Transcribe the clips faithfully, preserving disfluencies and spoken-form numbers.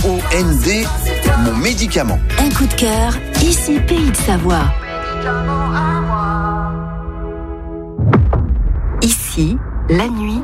O N D, mon médicament. Un coup de cœur, ici Pays de Savoie. Ici, la nuit,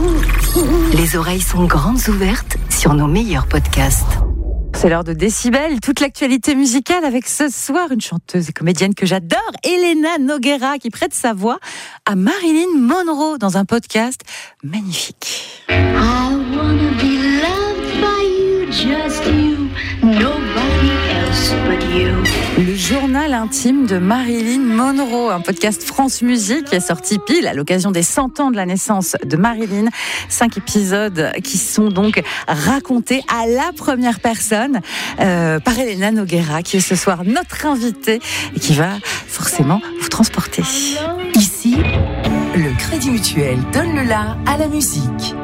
les oreilles sont grandes ouvertes sur nos meilleurs podcasts. C'est l'heure de Décibel, toute l'actualité musicale avec ce soir une chanteuse et comédienne que j'adore, Elena Noguera, qui prête sa voix à Marilyn Monroe dans un podcast magnifique. I wanna be loved by you, just you, nobody else but you. Le journal intime de Marilyn Monroe, un podcast France Musique qui est sorti pile à l'occasion des cent ans de la naissance de Marilyn. Cinq épisodes qui sont donc racontés à la première personne euh, par Elena Noguera, qui est ce soir notre invitée et qui va forcément vous transporter. Ici, le Crédit Mutuel donne le la à la musique.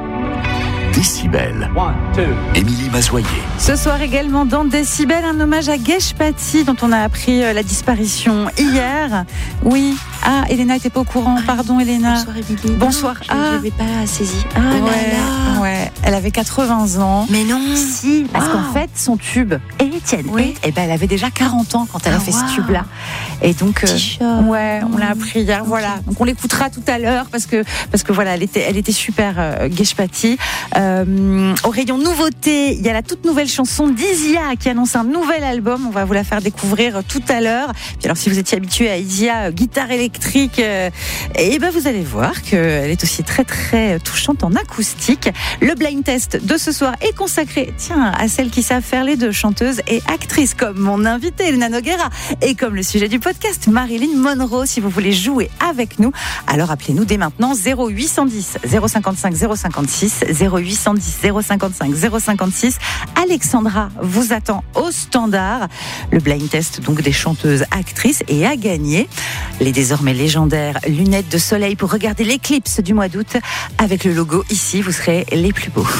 Décibel. Émilie Mazoyer. Ce soir également dans Décibel, un hommage à Geshpati dont on a appris la disparition hier. Oui. Ah, Elena n'était pas au courant. Pardon, Elena. Bonsoir, Émilie. Bonsoir. Non, je n'avais ah. pas saisi. Ah ouais, là là. Ouais. Elle avait quatre-vingts ans. Mais non. Si, parce wow. qu'en fait, son tube, Etienne, oui. eh ben, elle avait déjà quarante ans quand elle ah, a fait wow. ce tube-là. Et donc, euh, ouais, on l'a appris hier. Okay. Voilà. Donc, on l'écoutera tout à l'heure parce que, parce que voilà, elle était, elle était super, euh, Geshpati. Euh, au rayon nouveauté, il y a la toute nouvelle chanson d'Isia qui annonce un nouvel album. On va vous la faire découvrir tout à l'heure. Puis alors, si vous étiez habitué à Isia, euh, guitare électrique, euh, et ben vous allez voir qu'elle est aussi très très touchante en acoustique. Le blind test de ce soir est consacré, tiens, à celles qui savent faire les deux, chanteuses et actrices, comme mon invitée Elena Noguera, et comme le sujet du podcast, Marilyn Monroe. Si vous voulez jouer avec nous, alors appelez-nous dès maintenant zéro huit cent dix zéro cinquante-cinq zéro cinquante-six, zéro huit cent dix zéro cinquante-cinq zéro cinquante-six. Alexandra vous attend au standard. Le blind test donc des chanteuses actrices, et à gagner les désormais légendaires lunettes de soleil pour regarder l'éclipse du mois d'août avec le logo ici. Vous serez les plus beaux.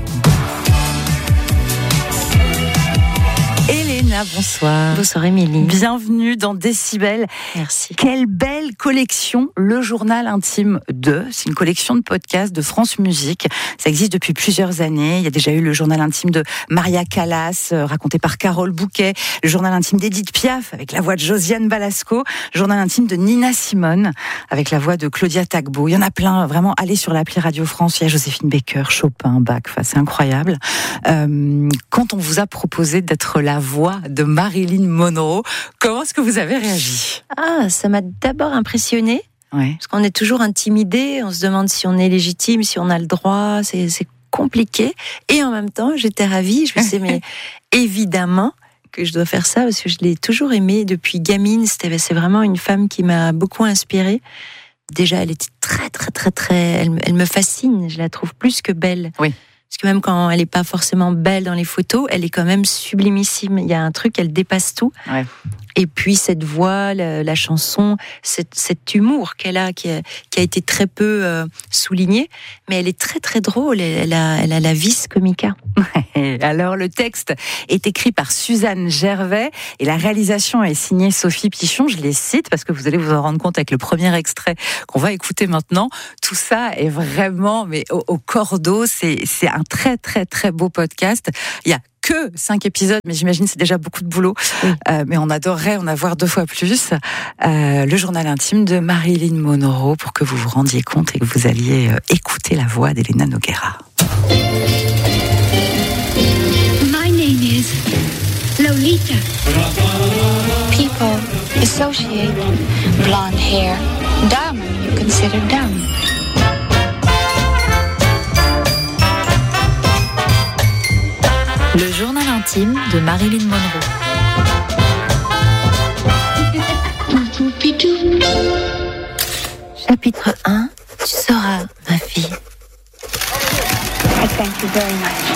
Elena, bonsoir. Bonsoir Émilie. Bienvenue dans Décibel. Merci. Quelle belle collection, le journal intime de. C'est une collection de podcasts de France Musique. Ça existe depuis plusieurs années. Il y a déjà eu le journal intime de Maria Callas, euh, raconté par Carole Bouquet. Le journal intime d'Edith Piaf, avec la voix de Josiane Balasco. Le journal intime de Nina Simone, avec la voix de Claudia Tagbo. Il y en a plein. Vraiment, allez sur l'appli Radio France. Il y a Joséphine Baker, Chopin, Bach. Enfin, c'est incroyable. Euh, quand on vous a proposé d'être la voix de Marilyn Monroe, comment est-ce que vous avez réagi ? Ah, ça m'a d'abord impressionnée. Ouais. Parce qu'on est toujours intimidé, on se demande si on est légitime, si on a le droit, c'est, c'est compliqué. Et en même temps, j'étais ravie, je me disais, mais évidemment que je dois faire ça, parce que je l'ai toujours aimée depuis gamine. C'était, c'est vraiment une femme qui m'a beaucoup inspirée. Déjà, elle était très, très, très, très... Elle, elle me fascine, je la trouve plus que belle. Oui. Parce que même quand elle n'est pas forcément belle dans les photos, elle est quand même sublimissime. Il y a un truc, elle dépasse tout. Ouais. Et puis cette voix, la, la chanson, cet, cet humour qu'elle a, qui a, qui a été très peu euh, souligné, mais elle est très très drôle. Elle, elle, a, elle a la vis comica. Alors le texte est écrit par Suzanne Gervais et la réalisation est signée Sophie Pichon. Je les cite parce que vous allez vous en rendre compte avec le premier extrait qu'on va écouter maintenant. Tout ça est vraiment mais au, au cordeau. C'est, c'est un très très très beau podcast. Il y a que cinq épisodes, mais j'imagine c'est déjà beaucoup de boulot. Oui. Euh, mais on adorerait en avoir deux fois plus. Euh, le journal intime de Marilyn Monroe pour que vous vous rendiez compte et que vous alliez euh, écouter la voix d'Elena Noguera. My name is Lolita. People associate blonde hair, dumb, you consider dumb. Le journal intime de Marilyn Monroe. Chapitre un. Tu sauras, ma fille. I thank you very much.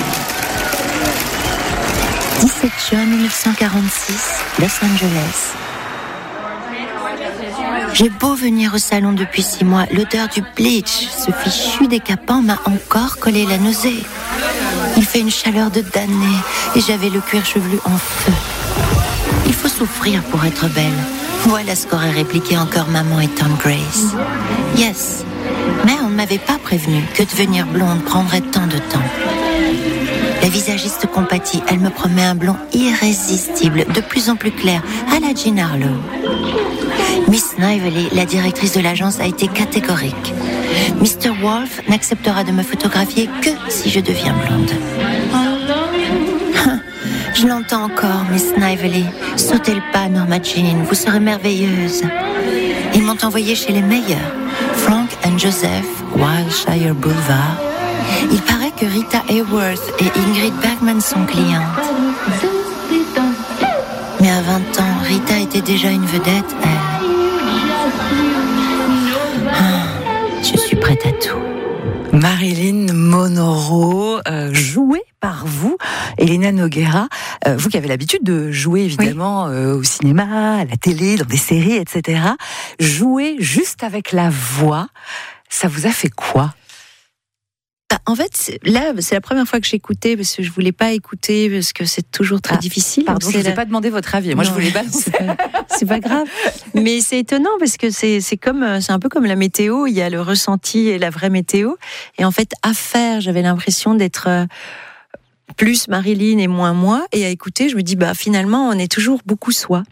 dix-sept juin dix-neuf cent quarante-six, Los Angeles. J'ai beau venir au salon depuis six mois, l'odeur du bleach, ce fichu décapant m'a encore collé la nausée. Il fait une chaleur de damné et j'avais le cuir chevelu en feu. Il faut souffrir pour être belle. Voilà ce qu'aurait répliqué encore maman et Tom Grace. Yes, mais on ne m'avait pas prévenu que devenir blonde prendrait tant de temps. La visagiste compatit. Elle me promet un blond irrésistible, de plus en plus clair, à la Jean Harlow. Miss Snively, la directrice de l'agence, a été catégorique. mister Wolf n'acceptera de me photographier que si je deviens blonde. Je l'entends encore, Miss Snively. Sautez le pas, Norma Jean, vous serez merveilleuse. Ils m'ont envoyé chez les meilleurs. Frank and Joseph, Wilshire Boulevard. Il paraît que Rita Hayworth et Ingrid Bergman sont clientes. Mais à vingt ans, Rita était déjà une vedette, elle. Ah, je suis prête à tout. Marilyn Monroe, euh, jouée par vous, Elena Nogueira, euh, vous qui avez l'habitude de jouer évidemment oui. euh, au cinéma, à la télé, dans des séries, et cetera. Jouer juste avec la voix, ça vous a fait quoi ? Bah, en fait, là, c'est la première fois que j'écoutais parce que je voulais pas écouter parce que c'est toujours très ah, difficile. Pardon, je ne vous ai la... pas demandé votre avis. Moi, non, je voulais pas. C'est pas, c'est pas grave. Mais c'est étonnant parce que c'est c'est comme c'est un peu comme la météo. Il y a le ressenti et la vraie météo. Et en fait, à faire, j'avais l'impression d'être plus Marilyn et moins moi. Et à écouter, je me dis bah finalement, on est toujours beaucoup soi.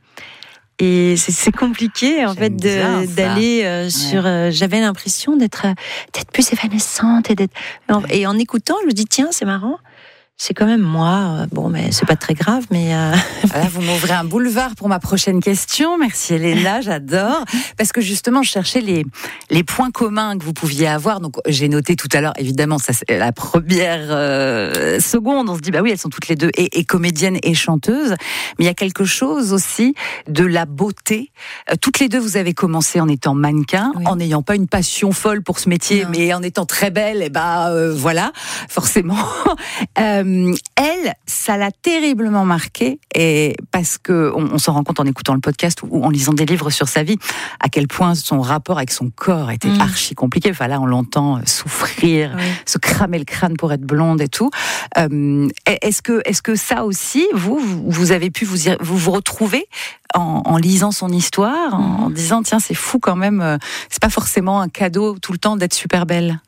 Et c'est, c'est compliqué en J'aime fait de, d'aller euh, ouais. sur. Euh, j'avais l'impression d'être d'être plus évanescente et d'être. Et en écoutant, je me dis tiens, c'est marrant. C'est quand même moi. Bon, mais c'est pas très grave, mais. Euh... Là, vous m'ouvrez un boulevard pour ma prochaine question. Merci Elena, j'adore. Parce que justement, je cherchais les les points communs que vous pouviez avoir. Donc, j'ai noté tout à l'heure. Évidemment, ça c'est la première euh, seconde. On se dit bah oui, elles sont toutes les deux et, et comédiennes et chanteuses. Mais il y a quelque chose aussi de la beauté. Euh, toutes les deux, vous avez commencé en étant mannequin, oui. en n'ayant pas une passion folle pour ce métier, non. mais en étant très belle. Et bah euh, voilà, forcément. euh, Elle, ça l'a terriblement marquée, et parce que on, on s'en rend compte en écoutant le podcast ou en lisant des livres sur sa vie, à quel point son rapport avec son corps était mmh. archi compliqué. Enfin là, on l'entend souffrir, oui. se cramer le crâne pour être blonde et tout. Euh, est-ce que, est-ce que ça aussi, vous, vous avez pu vous y, vous, vous retrouver en, en lisant son histoire, en, en disant tiens, c'est fou quand même. C'est pas forcément un cadeau tout le temps d'être super belle.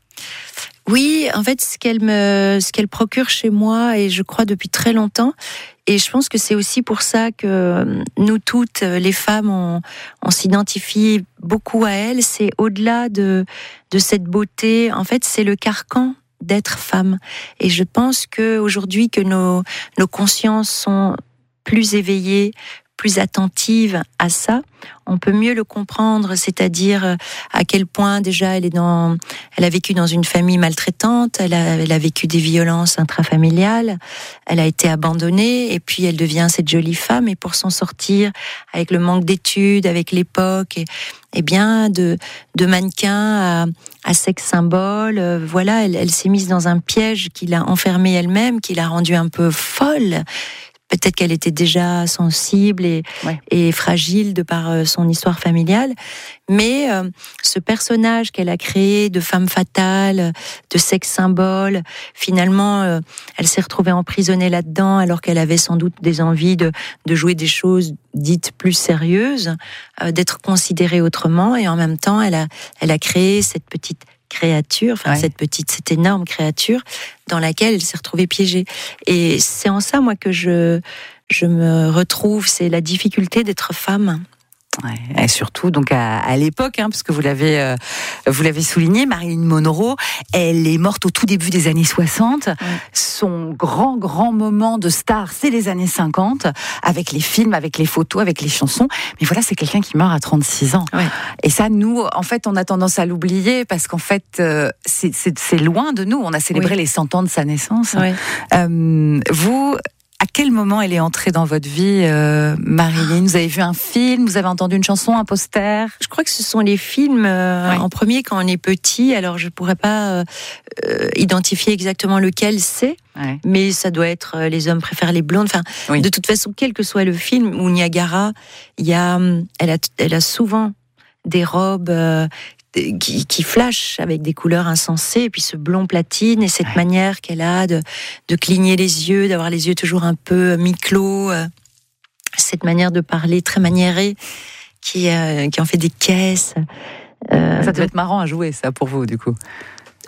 Oui, en fait, ce qu'elle me, ce qu'elle procure chez moi, et je crois depuis très longtemps, et je pense que c'est aussi pour ça que nous toutes, les femmes, on, on s'identifie beaucoup à elle. C'est au-delà de, de cette beauté. En fait, c'est le carcan d'être femme. Et je pense que aujourd'hui, que nos, nos consciences sont plus éveillées, plus attentive à ça, on peut mieux le comprendre, c'est-à-dire à quel point déjà elle est dans, elle a vécu dans une famille maltraitante, elle a, elle a vécu des violences intrafamiliales, elle a été abandonnée et puis elle devient cette jolie femme, et pour s'en sortir avec le manque d'études, avec l'époque, et, et bien de, de mannequin à, à sexe symbole, euh, voilà, elle, elle s'est mise dans un piège qui l'a enfermée elle-même, qui l'a rendue un peu folle. Peut-être qu'elle était déjà sensible et, ouais. et fragile de par son histoire familiale. Mais euh, ce personnage qu'elle a créé de femme fatale, de sexe symbole, finalement, euh, elle s'est retrouvée emprisonnée là-dedans alors qu'elle avait sans doute des envies de, de jouer des choses dites plus sérieuses, euh, d'être considérée autrement. Et en même temps, elle a, elle a créé cette petite créature, enfin ouais. cette petite, cette énorme créature dans laquelle elle s'est retrouvée piégée. Et c'est en ça, moi, que je, je me retrouve, c'est la difficulté d'être femme. Ouais, et surtout donc à, à l'époque, hein, parce que vous l'avez, euh, vous l'avez souligné, Marilyn Monroe, elle est morte au tout début des années soixante. Ouais. Son grand grand moment de star, c'est les années cinquante, avec les films, avec les photos, avec les chansons. Mais voilà, c'est quelqu'un qui meurt à trente-six ans. Ouais. Et ça, nous, en fait, on a tendance à l'oublier parce qu'en fait, euh, c'est, c'est, c'est loin de nous. On a célébré oui. les cent ans de sa naissance. Ouais. Euh, vous. À quel moment elle est entrée dans votre vie, euh, Marilyn ? Vous avez vu un film, vous avez entendu une chanson, un poster ? Je crois que ce sont les films euh, ouais. en premier quand on est petit. Alors je pourrais pas euh, identifier exactement lequel c'est, ouais. mais ça doit être euh, Les hommes préfèrent les blondes. Enfin, oui. de toute façon, quel que soit le film ou Niagara, il y a, elle a, elle a souvent des robes. Euh, Qui, qui flash avec des couleurs insensées, et puis ce blond platine et cette ouais. manière qu'elle a de, de cligner les yeux, d'avoir les yeux toujours un peu mi-clos, euh, cette manière de parler très maniérée qui, euh, qui en fait des caisses. Euh, ça devait être marrant à jouer, ça, pour vous, du coup.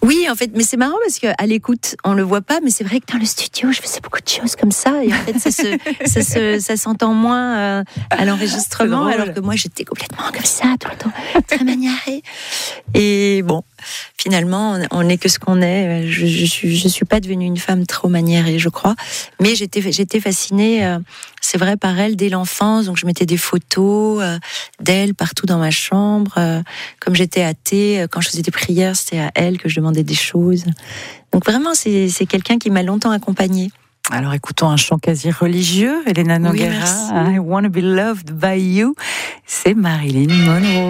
Oui, en fait, mais c'est marrant parce qu'à l'écoute, on le voit pas, mais c'est vrai que dans le studio, je faisais beaucoup de choses comme ça, et en fait, ça se, ça se, ça s'entend moins euh, à l'enregistrement, alors que moi, j'étais complètement comme ça, tout le temps, très maniérée. Et bon, finalement, on n'est que ce qu'on est. Je, je suis, je suis pas devenue une femme trop maniérée, je crois, mais j'étais, j'étais fascinée. Euh, c'est vrai, par elle dès l'enfance, donc je mettais des photos euh, d'elle partout dans ma chambre. Euh, comme j'étais athée, quand je faisais des prières, c'était à elle que je demandais des choses. Donc vraiment, c'est, c'est quelqu'un qui m'a longtemps accompagnée. Alors écoutons un chant quasi religieux, Elena Nogueira, oui, I Wanna Be Loved by You, c'est Marilyn Monroe.